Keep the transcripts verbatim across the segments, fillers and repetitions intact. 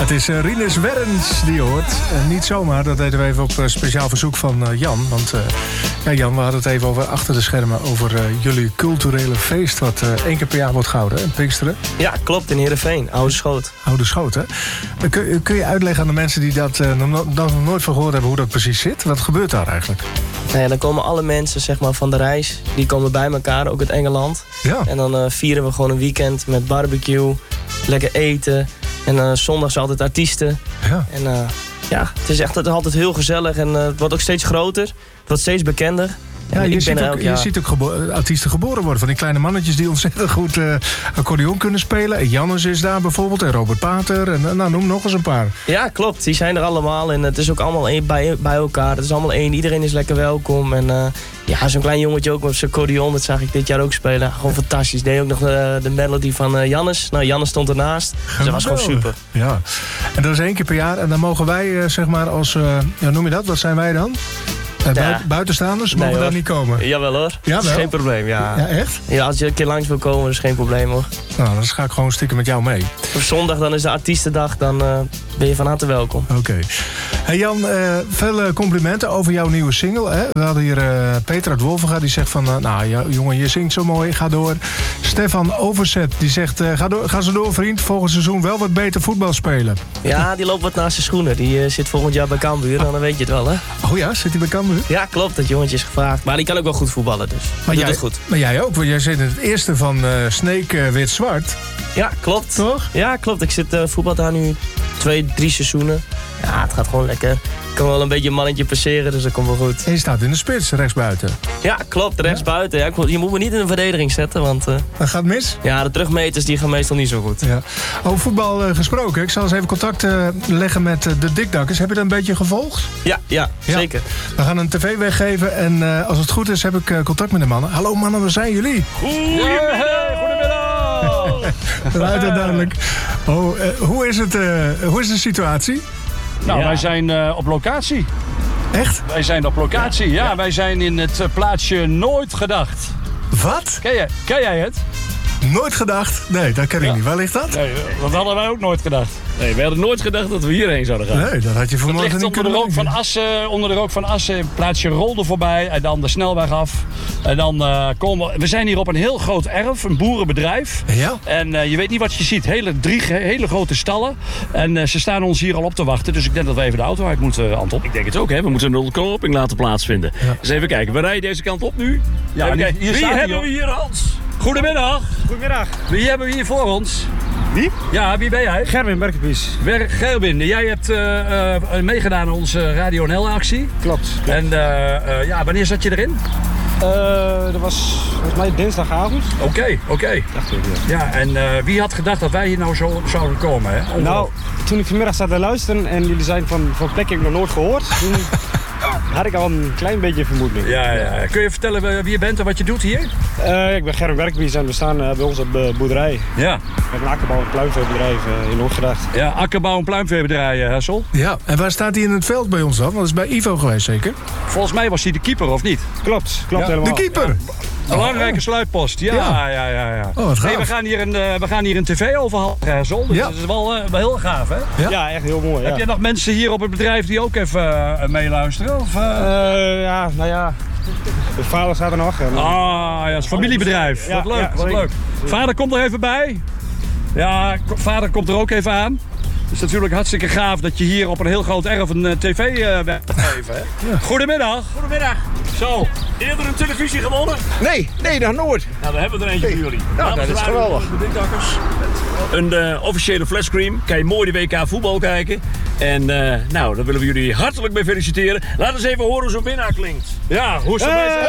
Het is uh, Rinus Werns die je hoort. Uh, niet zomaar, dat deden we even op uh, speciaal verzoek van uh, Jan. Want uh, ja, Jan, we hadden het even over achter de schermen... over uh, jullie culturele feest wat uh, één keer per jaar wordt gehouden, in Pinksteren. Ja, klopt, in Heerenveen. Oude Schoot. Oude Schoot, hè? Uh, kun, kun je uitleggen aan de mensen die dat uh, nog, nog nooit van gehoord hebben... hoe dat precies zit? Wat gebeurt daar eigenlijk? Nou ja, dan komen alle mensen zeg maar, van de reis. Die komen bij elkaar, ook uit Engeland. Ja. En dan uh, vieren we gewoon een weekend met barbecue. Lekker eten. En uh, zondags altijd artiesten. Ja. En uh, ja, het is echt het is altijd heel gezellig. En uh, het wordt ook steeds groter. Het wordt steeds bekender. Ja, je, ik ziet ben ook, je ziet ook gebo- artiesten geboren worden. Van die kleine mannetjes die ontzettend goed uh, accordeon kunnen spelen. En Jannes is daar bijvoorbeeld. En Robert Pater. En nou, noem nog eens een paar. Ja, klopt. Die zijn er allemaal. En het is ook allemaal een, bij, bij elkaar. Het is allemaal één. Iedereen is lekker welkom. En uh, ja, zo'n klein jongetje ook met zijn accordeon. Dat zag ik dit jaar ook spelen. Gewoon fantastisch. Deed ook nog de, de melody van uh, Jannes. Nou, Jannes stond ernaast. Dus dat was gewoon super. Ja. En dat is één keer per jaar. En dan mogen wij, uh, zeg maar, als... Uh, ja, noem je dat? Wat zijn wij dan? Uh, ja. Buitenstaanders mogen nee, daar niet komen? Jawel hoor, ja, dat is geen probleem. Ja. Ja, echt? Ja, als je een keer langs wil komen, dat is geen probleem hoor. Nou, dan ga ik gewoon stiekem met jou mee. Op zondag dan is de artiestendag, dan uh, ben je van harte welkom. Oké. Okay. Hey Jan, uh, veel complimenten over jouw nieuwe single. Hè? We hadden hier uh, Peter uit Wolvenga, die zegt van... Uh, nou ja, jongen, je zingt zo mooi, ga door. Stefan Overzet, die zegt... Uh, ga, door, ga zo door vriend, volgend seizoen wel wat beter voetbal spelen. Ja, die loopt wat naast zijn schoenen. Die uh, zit volgend jaar bij Cambuur, ah. dan weet je het wel hè. Oh ja, zit hij bij Cambuur? Ja, klopt, dat jongetje is gevraagd. Maar die kan ook wel goed voetballen, dus maar doet jij, het goed. Maar jij ook, want jij zit in het eerste van uh, Sneek uh, Wit-Zwart. Ja, klopt. Toch? Ja, klopt. Ik zit uh, voetbal daar nu twee, drie seizoenen. Ja, het gaat gewoon lekker. Ik kan wel een beetje een mannetje passeren, dus dat komt wel goed. En je staat in de spits, rechtsbuiten. Ja, klopt, rechtsbuiten. Ja, je moet me niet in een verdediging zetten, want... Uh, dat gaat mis? Ja, de terugmeters die gaan meestal niet zo goed. Ja. Over voetbal uh, gesproken, ik zal eens even contact uh, leggen met uh, de Dikdakkers. Heb je dat een beetje gevolgd? Ja, ja, ja, zeker. We gaan een tv weggeven en uh, als het goed is heb ik uh, contact met de mannen. Hallo mannen, waar zijn jullie? Goedemiddag! Goedemiddag! Luid en duidelijk. Oh, uh, hoe, is het, uh, hoe is de situatie? Nou, ja. wij zijn uh, op locatie. Echt? Wij zijn op locatie, ja. ja. Wij zijn in het uh, plaatsje Nooit Gedacht. Wat? Ken jij, ken jij het? Nooit Gedacht? Nee, dat ken ik ja. niet. Waar ligt dat? Nee, dat hadden wij ook nooit gedacht. Nee, we hadden nooit gedacht dat we hierheen zouden gaan. Nee, dat had je vanmorgen niet onder de rook van Assen, onder de rook van Assen, plaatsje Rolde voorbij en dan de snelweg af. En dan uh, komen we... We zijn hier op een heel groot erf, een boerenbedrijf. Ja. En uh, je weet niet wat je ziet. Hele, drie hele grote stallen. En uh, ze staan ons hier al op te wachten. Dus ik denk dat we even de auto uit moeten, Anton. Ik denk het ook, hè. We moeten een ontknoping laten plaatsvinden. Ja. Dus even kijken. We rijden deze kant op nu. Ja, even kijken. Hier Wie hebben hier we hier, Hans? Goedemiddag. Goedemiddag. Wie hebben we hier voor ons? Wie? Ja, wie ben jij? Gerwin Berkenpies. Gerwin, jij hebt uh, uh, meegedaan aan onze Radio N L-actie. Klopt, klopt. En uh, uh, ja, wanneer zat je erin? Uh, dat was volgens mij dinsdagavond. Oké, okay, oké. Okay. Ja. ja, en uh, wie had gedacht dat wij hier nou zo zouden komen? Hè? Overal. Nou, toen ik vanmiddag zat te luisteren en jullie zijn van, van plek heb ik nog nooit gehoord. Toen had ik al een klein beetje vermoeding. Ja, ja. Kun je vertellen wie je bent en wat je doet hier? Uh, ik ben Gerwin Berkenpies en we staan uh, bij ons op de boerderij. Ja. We hebben een akkerbouw- en pluimveebedrijf uh, in Noordgedacht. Ja, akkerbouw- en pluimveebedrijf, uh, Hessel. Ja, en waar staat hij in het veld bij ons dan? Want dat is bij Ivo geweest zeker? Volgens mij was hij de keeper, of niet? Klopt, klopt ja. helemaal. De keeper? Ja. Belangrijke oh. sluitpost, ja, ja, ja, ja. ja. Oh, wat gaaf. Hey, we gaan hier een, uh, we gaan hier een tv overhalen, Hessel. Dus ja. dat is wel, uh, wel heel gaaf, hè? Ja, ja echt heel mooi. Heb ja. je nog mensen hier op het bedrijf die ook even uh, meeluisteren? Of, uh... Uh, ja, nou ja. De vader staat er nog. En, ah, ja, het is een familiebedrijf. Ja, wat leuk, ja, wat leuk. Vader komt er even bij. Ja, vader komt er ook even aan. Het is natuurlijk hartstikke gaaf dat je hier op een heel groot erf een uh, tv uh, weg te geven. Hè? Ja. Goedemiddag. Goedemiddag. Zo. Eerder een televisie gewonnen? Nee, nee, nog nooit. Nou, we hebben er eentje nee. voor jullie. Nou, dat is geweldig. De Dikdakkers. Een uh, officiële flashscreen. Kan je mooi de W K voetbal kijken. En uh, nou, daar willen we jullie hartelijk mee feliciteren. Laat eens even horen hoe zo'n winnaar klinkt. Ja, hoe is het? Hey!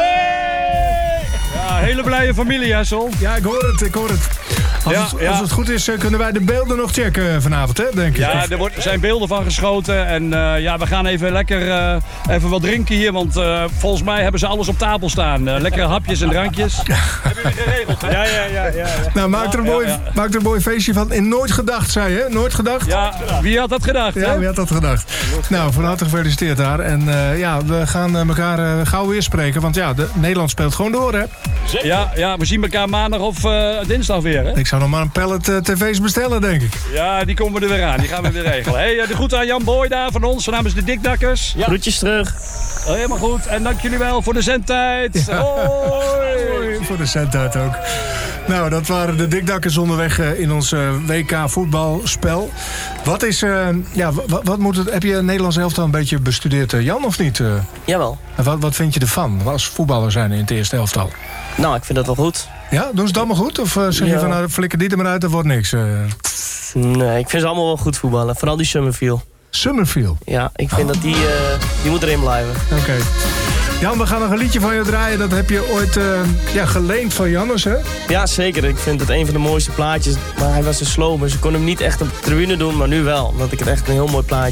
Hey! Ja, hele blije familie, Hessel. Ja, ik hoor het, ik hoor het. Als, ja, het, ja. als het goed is, kunnen wij de beelden nog checken vanavond, hè, denk ik. Ja, er wordt, zijn beelden van geschoten. En uh, ja, we gaan even lekker uh, even wat drinken hier. Want uh, volgens mij hebben ze alles op tafel staan. Uh, lekkere hapjes en drankjes. Hebben jullie geregeld, hè? Ja, ja, ja. ja, ja. Nou, maak er, een mooi, ja, ja. maak er een mooi feestje van. In Nooit Gedacht, zei je, Nooit Gedacht? Ja, wie had dat gedacht, Ja, hè? wie had dat gedacht? Nou, van harte gefeliciteerd daar. En uh, ja, we gaan uh, elkaar uh, gauw weer spreken. Want ja, de, Nederland speelt gewoon door, hè? Ja, ja, we zien elkaar maandag of uh, dinsdag weer, hè? Ik zou nog maar een pallet uh, tv's bestellen, denk ik. Ja, die komen er weer aan. Die gaan we weer regelen. Hey, uh, de groeten aan Jan Boy daar van ons, namens de Dikdakkers. Ja. Groetjes terug. Oh, helemaal goed. En dank jullie wel voor de zendtijd. Ja. Hoi. Hoi. Voor de zendtijd ook. Nou, dat waren de Dikdakkers onderweg uh, in ons uh, W K voetbalspel. Wat is, uh, ja, wat, wat moet het, heb je Nederlands elftal een beetje bestudeerd, uh, Jan, of niet? Uh, Jawel. En wat, wat vind je ervan, als voetballer zijn in het eerste elftal? Nou, ik vind dat wel goed. Ja, doen ze het allemaal goed? Of uh, zeg je Ja. van, nou, flikker die er maar uit, dat wordt niks? Uh... Nee, ik vind ze allemaal wel goed voetballen. Vooral die Summerfield. Summerfield? Ja, ik vind dat die, uh, die moet erin blijven. Oké. Okay. Jan, we gaan nog een liedje van je draaien. Dat heb je ooit uh, ja, geleend van Jannes, hè? Ja, zeker. Ik vind het een van de mooiste plaatjes. Maar hij was een slow, dus ik kon hem niet echt op de tribune doen, maar nu wel. Omdat ik het echt een heel mooi plaatje